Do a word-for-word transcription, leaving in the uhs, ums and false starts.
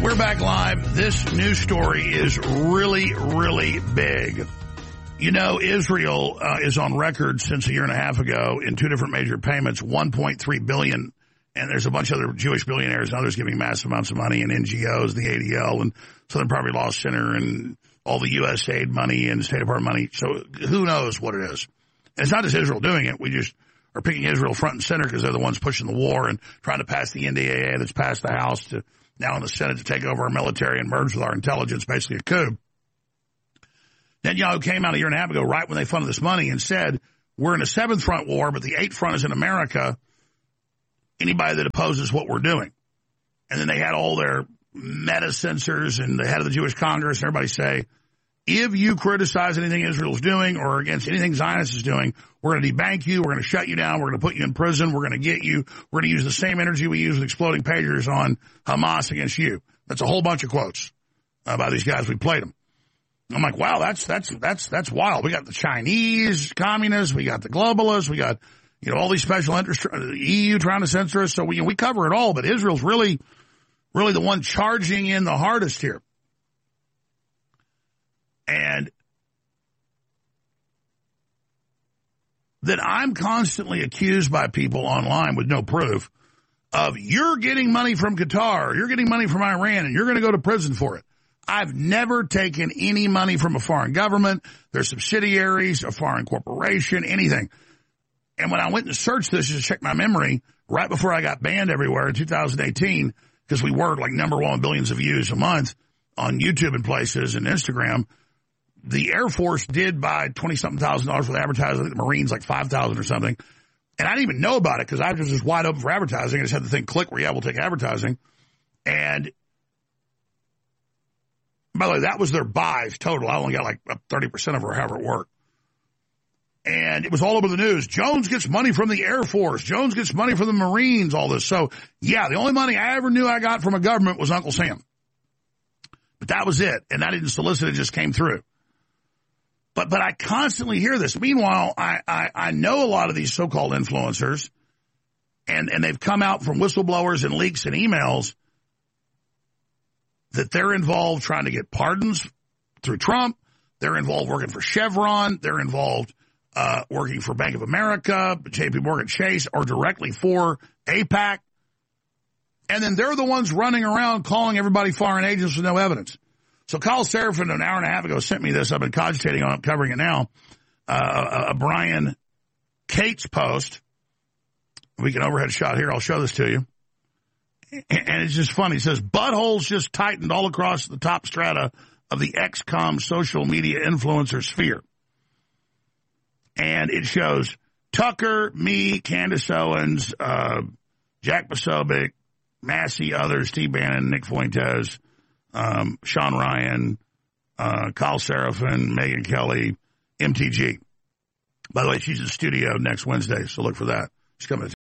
We're back live. This news story is really, really big. You know, Israel uh, is on record since a year and a half ago in two different major payments, one point three billion dollars, and there's a bunch of other Jewish billionaires and others giving massive amounts of money, and N G Os, the A D L, and Southern Poverty Law Center, and all the U S aid money and State Department money. So who knows what it is? And it's not just Israel doing it. We just are picking Israel front and center because they're the ones pushing the war and trying to pass the N D A A that's passed the House to now in the Senate to take over our military and merge with our intelligence, basically a coup. Netanyahu came out a year and a half ago right when they funded this money and said, we're in a seventh front war, but the eighth front is in America. Anybody that opposes what we're doing. And then they had all their meta censors and the head of the Jewish Congress and everybody say, if you criticize anything Israel's doing or against anything Zionist is doing, we're going to debank you, we're going to shut you down, we're going to put you in prison, we're going to get you, we're going to use the same energy we use with exploding pagers on Hamas against you. That's a whole bunch of quotes uh, by these guys. We played them. I'm like, wow, that's that's that's that's wild. We got the Chinese communists, we got the globalists, we got, you know, all these special interests, the E U trying to censor us. So we, we cover it all, but Israel's really, really the one charging in the hardest here. And that I'm constantly accused by people online with no proof of you're getting money from Qatar, you're getting money from Iran, and you're going to go to prison for it. I've never taken any money from a foreign government, their subsidiaries, a foreign corporation, anything. And when I went and searched this just to check my memory, right before I got banned everywhere in two thousand eighteen, because we were like number one with billions of views a month on YouTube and places and Instagram, the Air Force did buy twenty-something thousand dollars for the advertising. The Marines like five thousand or something. And I didn't even know about it because I was just wide open for advertising. I just had the thing click where, yeah, we'll take advertising. And by the way, that was their buys total. I only got like thirty percent of it or however it worked. And it was all over the news. Jones gets money from the Air Force. Jones gets money from the Marines, all this. So, yeah, the only money I ever knew I got from a government was Uncle Sam. But that was it. And I didn't solicit it, just came through. But but I constantly hear this. Meanwhile, I, I, I know a lot of these so-called influencers, and, and they've come out from whistleblowers and leaks and emails that they're involved trying to get pardons through Trump. They're involved working for Chevron. They're involved uh, working for Bank of America, J P Morgan Chase, or directly for AIPAC. And then they're the ones running around calling everybody foreign agents with no evidence. So Kyle Seraphin, an hour and a half ago, sent me this. I've been cogitating on it, covering it now. Uh, a, a Brian Cates post. We can overhead shot here. I'll show this to you. And it's just funny. It says, buttholes just tightened all across the top strata of the X COM social media influencer sphere. And it shows Tucker, me, Candace Owens, uh, Jack Posobiec, Massey, others, Steve Bannon, Nick Fuentes, um, Sean Ryan, uh, Kyle Seraphin, Megyn Kelly, M T G. By the way, she's in the studio next Wednesday, so look for that. She's coming to